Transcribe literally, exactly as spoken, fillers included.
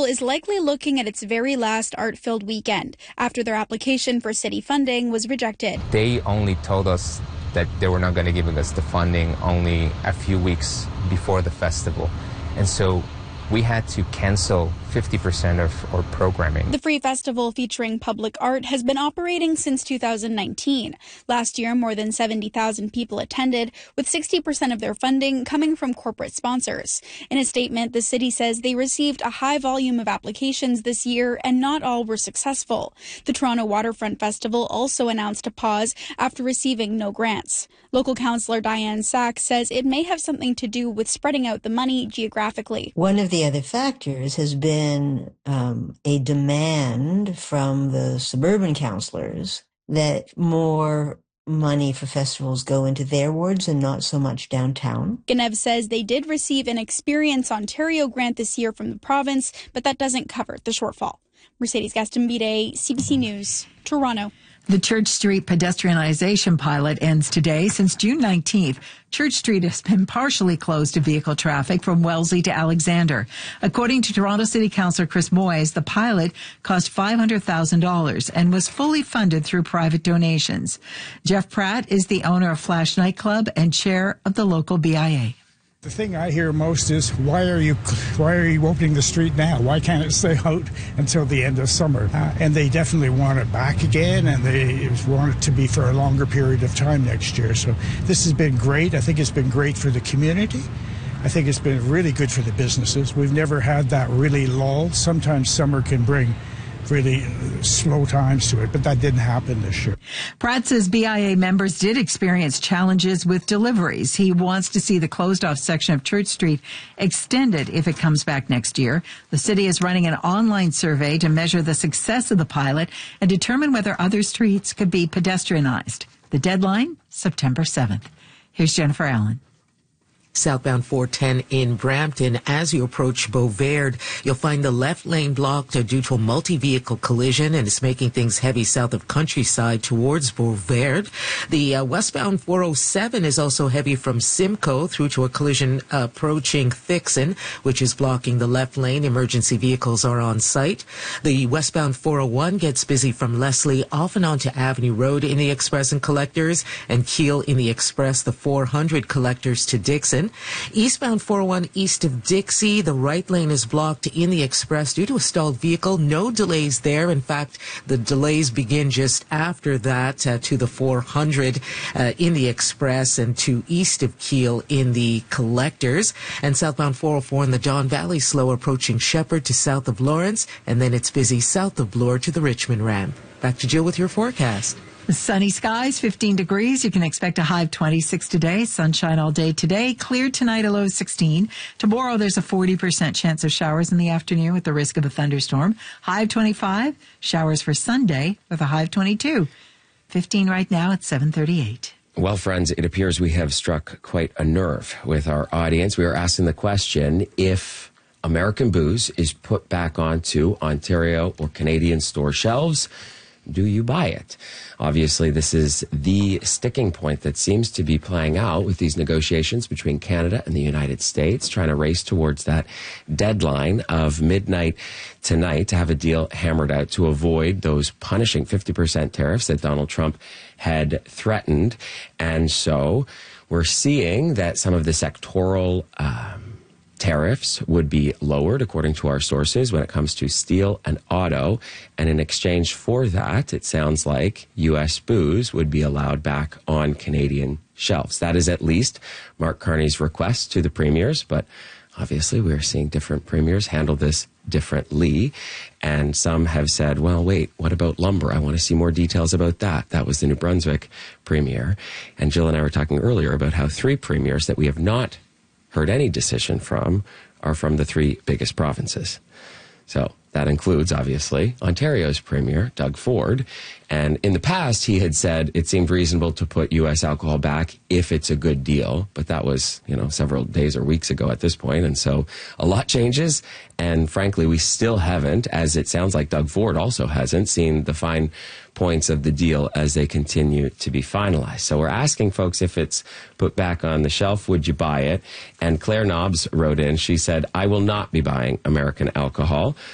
is likely looking at its very last art-filled weekend after their application for city funding was rejected. They only told us that they were not going to give us the funding only a few weeks before the festival. And so we had to cancel fifty percent of our programming. The Free Festival, featuring public art, has been operating since two thousand nineteen. Last year, more than seventy thousand people attended, with sixty percent of their funding coming from corporate sponsors. In a statement, the city says they received a high volume of applications this year, and not all were successful. The Toronto Waterfront Festival also announced a pause after receiving no grants. Local councillor Diane Sack says it may have something to do with spreading out the money geographically. One of the other factors has been um, a demand from the suburban councillors that more money for festivals go into their wards and not so much downtown. Genev says they did receive an Experience Ontario grant this year from the province, but that doesn't cover the shortfall. Mercedes Gastambide, C B C News, Toronto. The Church Street pedestrianization pilot ends today. Since June nineteenth, Church Street has been partially closed to vehicle traffic from Wellesley to Alexander. According to Toronto City Councillor Chris Moyes, the pilot cost five hundred thousand dollars and was fully funded through private donations. Jeff Pratt is the owner of Flash Nightclub and chair of the local B I A. The thing I hear most is, why are you why are you opening the street now? Why can't it stay out until the end of summer? Uh, and they definitely want it back again, and they want it to be for a longer period of time next year. So this has been great. I think it's been great for the community. I think it's been really good for the businesses. We've never had that really lull. Sometimes summer can bring really slow times to it, but that didn't happen this year. Pratt says B I A members did experience challenges with deliveries. He wants to see the closed-off section of Church Street extended if it comes back next year. The city is running an online survey to measure the success of the pilot and determine whether other streets could be pedestrianized. The deadline, September seventh. Here's Jennifer Allen. Southbound four ten in Brampton. As you approach Beauvert, you'll find the left lane blocked due to a multi-vehicle collision, and it's making things heavy south of Countryside towards Beauvert. The uh, westbound four oh seven is also heavy from Simcoe through to a collision approaching Thixon, which is blocking the left lane. Emergency vehicles are on site. The westbound four oh one gets busy from Leslie off and onto Avenue Road in the Express and Collectors, and Keele in the Express, the four hundred Collectors to Dixon. Eastbound four oh one east of Dixie, the right lane is blocked in the Express due to a stalled vehicle. No delays there. In fact, the delays begin just after that uh, to the four hundred uh, in the Express and to east of Keele in the Collectors. And southbound four oh four in the Don Valley, slow approaching Shepherd to south of Lawrence, and then it's busy south of Bloor to the Richmond ramp. Back to Jill with your forecast. Sunny skies, fifteen degrees. You can expect a high of twenty-six today. Sunshine all day today. Clear tonight, a low of sixteen. Tomorrow, there's a forty percent chance of showers in the afternoon with the risk of a thunderstorm. High of twenty-five. Showers for Sunday with a high of twenty-two. fifteen right now at seven thirty-eight. Well, friends, it appears we have struck quite a nerve with our audience. We are asking the question, if American booze is put back onto Ontario or Canadian store shelves, do you buy it? Obviously, this is the sticking point that seems to be playing out with these negotiations between Canada and the United States, trying to race towards that deadline of midnight tonight to have a deal hammered out to avoid those punishing fifty percent tariffs that Donald Trump had threatened. And so we're seeing that some of the sectoral um, tariffs would be lowered, according to our sources, when it comes to steel and auto. And in exchange for that, it sounds like U S booze would be allowed back on Canadian shelves. That is at least Mark Carney's request to the premiers. But obviously, we're seeing different premiers handle this differently. And some have said, well, wait, what about lumber? I want to see more details about that. That was the New Brunswick premier. And Jill and I were talking earlier about how three premiers that we have not heard any decision from are from the three biggest provinces. So that includes, obviously, Ontario's premier, Doug Ford. And in the past, he had said it seemed reasonable to put U S alcohol back if it's a good deal. But that was, you know, several days or weeks ago at this point. And so a lot changes. And frankly, we still haven't, as it sounds like Doug Ford also hasn't, seen the fine points of the deal as they continue to be finalized. So we're asking folks, if it's put back on the shelf, would you buy it? And Claire Nobbs wrote in, she said, I will not be buying American alcohol.